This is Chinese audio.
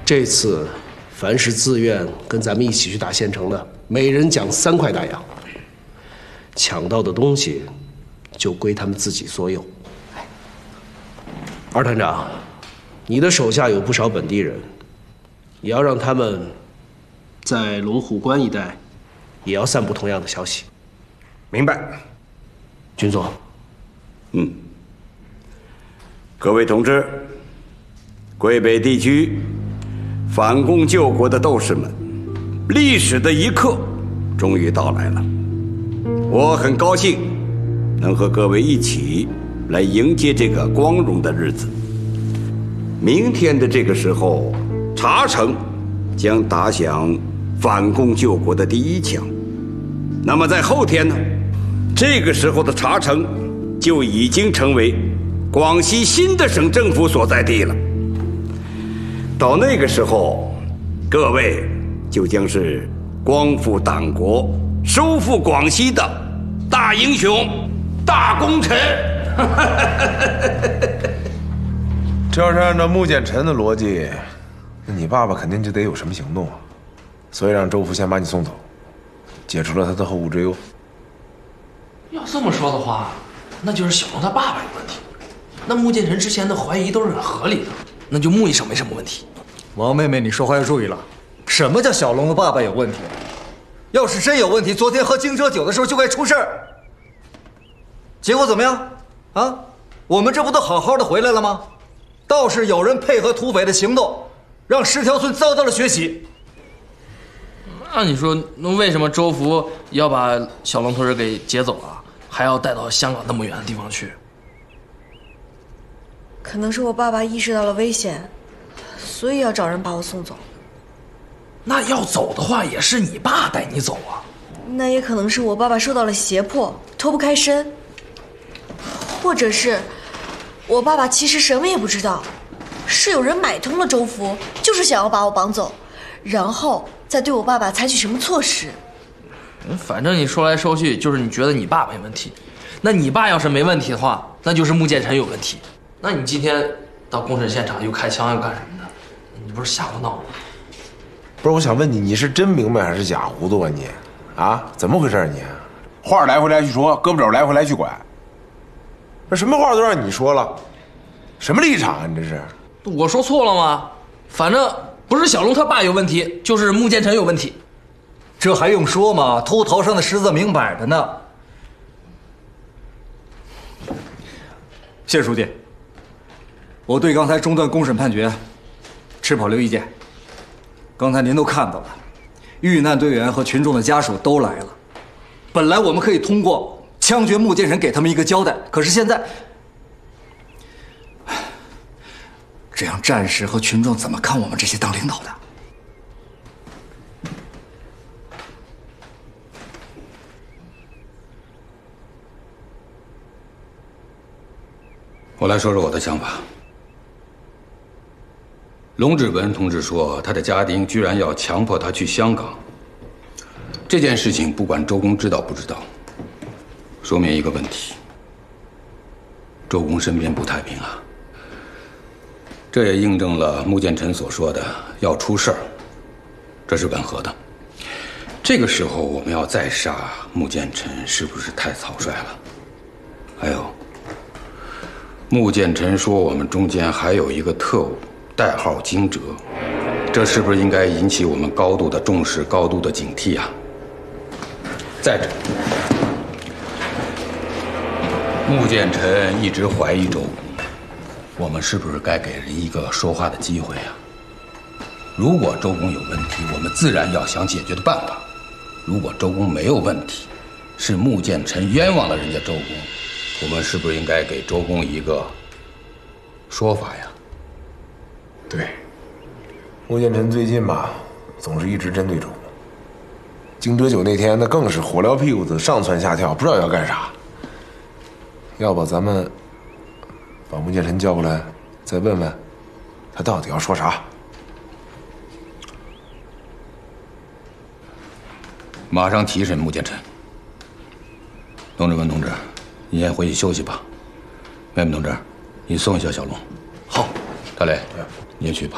这次凡是自愿跟咱们一起去打县城的，每人奖3块大洋。抢到的东西就归他们自己所有。二团长，你的手下有不少本地人，也要让他们在龙虎关一带也要散布同样的消息。 明白。 军总。 各位同志，桂北地区反共救国的斗士们，历史的一刻终于到来了。我很高兴能和各位一起来迎接这个光荣的日子。明天的这个时候，茶城将打响反共救国的第1枪。那么在后天呢，这个时候的茶城就已经成为广西新的省政府所在地了。到那个时候，各位就将是光复党国、收复广西的大英雄、大功臣。 这要是按照穆剑臣的逻辑，那你爸爸肯定就得有什么行动啊，所以让周福先把你送走，解除了他的后顾之忧。 要这么说的话，那就是小龙他爸爸有问题。那穆剑臣之前的怀疑都是很合理的，那就穆医生没什么问题。 王妹妹，你说话要注意了。什么叫小龙的爸爸有问题？要是真有问题，昨天喝惊蛰酒的时候就该出事儿。结果怎么样？啊，我们这不都好好的回来了吗？倒是有人配合土匪的行动，让10条村遭到了血洗。 那你说，那为什么周福要把小龙同志给劫走了，还要带到香港那么远的地方去？ 可能是我爸爸意识到了危险，所以要找人把我送走。 那要走的话，也是你爸带你走啊。 那也可能是我爸爸受到了胁迫，脱不开身，或者是我爸爸其实什么也不知道，是有人买通了周福，就是想要把我绑走，然后再对我爸爸采取什么措施。 反正你说来说去，就是你觉得你爸没问题。那你爸要是没问题的话，那就是穆剑臣有问题。那你今天到公审现场又开枪又干什么的？你不是瞎胡闹吗？ 不是，我想问你，你是真明白还是假糊涂啊你？啊，怎么回事啊你？ 话来回来去说，胳膊肘来回来去拐。 那什么话都让你说了，什么立场啊？你这是？ 我说错了吗？反正不是小龙他爸有问题，就是穆剑臣有问题。 这还用说吗？秃头上的虱子明摆着呢。谢书记，我对刚才中断公审判决持保留意见。刚才您都看到了，遇难队员和群众的家属都来了。本来我们可以通过枪决穆剑臣给他们一个交代，可是现在，这样战士和群众怎么看我们这些当领导的？ 我来说说我的想法。龙志文同志说，他的家丁居然要强迫他去香港。这件事情不管周公知道不知道，说明一个问题：周公身边不太平啊。这也印证了穆剑臣所说的要出事儿，这是吻合的。这个时候我们要再杀穆剑臣，是不是太草率了？还有，穆剑臣说我们中间还有一个特务，代号惊蛰，这是不是应该引起我们高度的重视、高度的警惕啊？再者，穆剑臣一直怀疑周公，我们是不是该给人一个说话的机会啊？如果周公有问题，我们自然要想解决的办法；如果周公没有问题，是穆剑臣冤枉了人家周公，我们是不是应该给周公一个说法呀？ 对，穆剑臣最近吧，总是一直针对周公。惊蛰酒那天，那更是火燎屁股子，上蹿下跳，不知道要干啥。要不咱们把穆剑臣叫过来，再问问他到底要说啥？ 马上提审穆剑臣。龙志文同志，你先回去休息吧。妹妹同志，你送一下小龙。 好， 大雷，你也去吧。